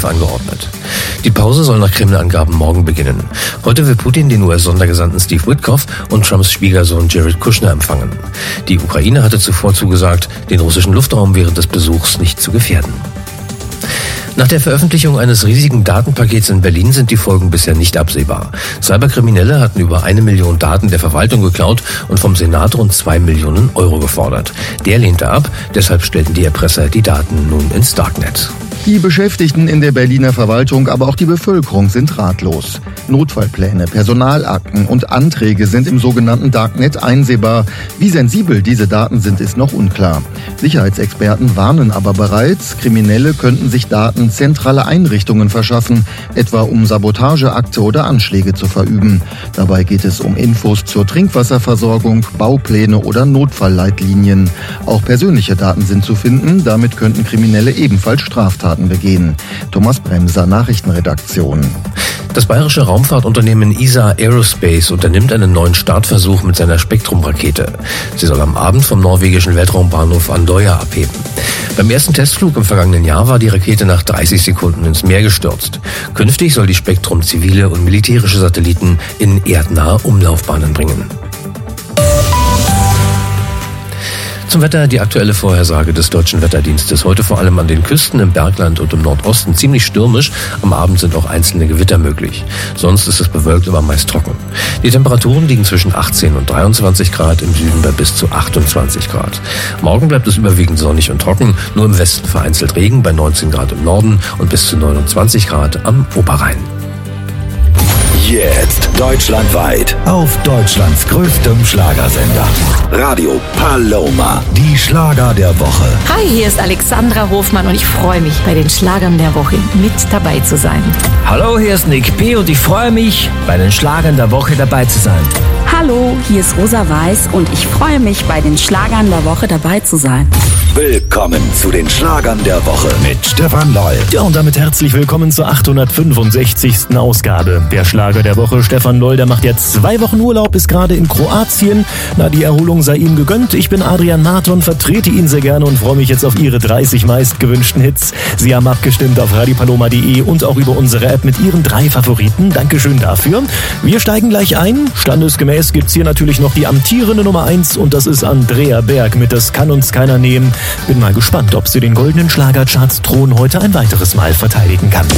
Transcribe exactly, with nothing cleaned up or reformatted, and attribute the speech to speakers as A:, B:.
A: Kiew angeordnet. Die Pause soll nach Kreml-Angaben morgen beginnen. Heute will Putin den U S-Sondergesandten Steve Witkoff und Trumps Schwiegersohn Jared Kushner empfangen. Die Ukraine hatte zuvor zugesagt, den russischen Luftraum während des Besuchs nicht zu gefährden. Nach der Veröffentlichung eines riesigen Datenpakets in Berlin sind die Folgen bisher nicht absehbar. Cyberkriminelle hatten über eine Million Daten der Verwaltung geklaut und vom Senat rund zwei Millionen Euro gefordert. Der lehnte ab, deshalb stellten die Erpresser die Daten nun ins Darknet.
B: Die Beschäftigten in der Berliner Verwaltung, aber auch die Bevölkerung sind ratlos. Notfallpläne, Personalakten und Anträge sind im sogenannten Darknet einsehbar. Wie sensibel diese Daten sind, ist noch unklar. Sicherheitsexperten warnen aber bereits, Kriminelle könnten sich Daten zentraler Einrichtungen verschaffen, etwa um Sabotageakte oder Anschläge zu verüben. Dabei geht es um Infos zur Trinkwasserversorgung, Baupläne oder Notfallleitlinien. Auch persönliche Daten sind zu finden, damit könnten Kriminelle ebenfalls Straftaten begehen. Thomas Bremser, Nachrichtenredaktion.
A: Das bayerische Raumfahrtunternehmen E S A Aerospace unternimmt einen neuen Startversuch mit seiner Spektrum-Rakete. Sie soll am Abend vom norwegischen Weltraumbahnhof Andøya abheben. Beim ersten Testflug im vergangenen Jahr war die Rakete nach dreißig Sekunden ins Meer gestürzt. Künftig soll die Spektrum zivile und militärische Satelliten in erdnahe Umlaufbahnen bringen. Zum Wetter die aktuelle Vorhersage des Deutschen Wetterdienstes. Heute vor allem an den Küsten, im Bergland und im Nordosten ziemlich stürmisch. Am Abend sind auch einzelne Gewitter möglich. Sonst ist es bewölkt, aber meist trocken. Die Temperaturen liegen zwischen achtzehn und dreiundzwanzig Grad, im Süden bei bis zu achtundzwanzig Grad. Morgen bleibt es überwiegend sonnig und trocken, nur im Westen vereinzelt Regen bei neunzehn Grad im Norden und bis zu neunundzwanzig Grad am Oberrhein.
C: Jetzt deutschlandweit auf Deutschlands größtem Schlagersender. Radio Paloma, die Schlager der Woche.
D: Hi, hier ist Alexandra Hofmann und ich freue mich, bei den Schlagern der Woche mit dabei zu sein.
E: Hallo, hier ist Nick P. und ich freue mich, bei den Schlagern der Woche dabei zu sein.
F: Hallo, hier ist Rosa Weiß und ich freue mich, bei den Schlagern der Woche dabei zu sein.
C: Willkommen zu den Schlagern der Woche mit Stefan Loll.
G: Ja, und damit herzlich willkommen zur achthundertfünfundsechzigsten Ausgabe der Schlager der Woche. Stefan Loll, der macht jetzt zwei Wochen Urlaub, ist gerade in Kroatien. Na, die Erholung sei ihm gegönnt. Ich bin Adrian Marton, vertrete ihn sehr gerne und freue mich jetzt auf Ihre dreißig meistgewünschten Hits. Sie haben abgestimmt auf radio paloma punkt de und auch über unsere App mit Ihren drei Favoriten. Dankeschön dafür. Wir steigen gleich ein. Standesgemäß gibt's hier natürlich noch die amtierende Nummer eins und das ist Andrea Berg mit Das kann uns keiner nehmen. Bin mal gespannt, ob sie den goldenen Schlagercharts Thron heute ein weiteres Mal verteidigen kann.